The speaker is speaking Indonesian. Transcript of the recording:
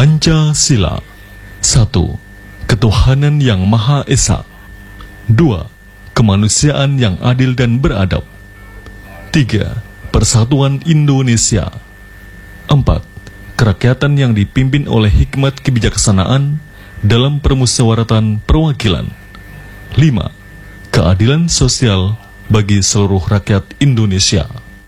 Pancasila. 1. Ketuhanan yang Maha Esa. 2. Kemanusiaan yang adil dan beradab. 3. Persatuan Indonesia. 4. Kerakyatan yang dipimpin oleh hikmat kebijaksanaan dalam permusyawaratan perwakilan. 5. Keadilan sosial bagi seluruh rakyat Indonesia.